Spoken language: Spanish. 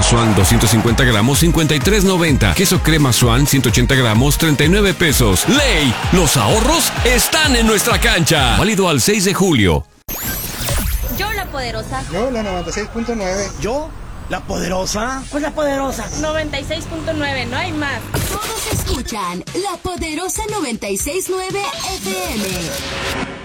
Swan 250 gramos, 53.90. Queso crema Swan 180 gramos, 39 pesos. ¡Ley! Los ahorros están en nuestra cancha. Válido al 6 de julio. Yo la poderosa. Yo la 96.9. Yo la poderosa. Pues la poderosa. 96.9, no hay más. Todos escuchan La Poderosa 96.9 FM.